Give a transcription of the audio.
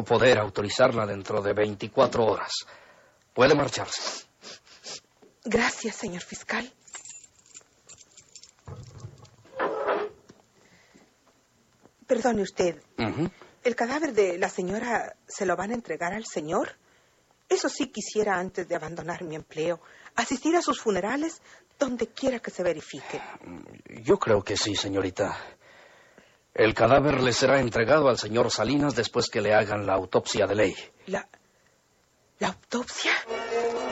poder autorizarla dentro de 24 horas. Puede marcharse. Gracias, señor fiscal. Perdone usted. ¿El cadáver de la señora se lo van a entregar al señor? Eso sí quisiera, antes de abandonar mi empleo, asistir a sus funerales donde quiera que se verifique. Yo creo que sí, señorita. El cadáver le será entregado al señor Salinas después que le hagan la autopsia de ley. ¿La autopsia?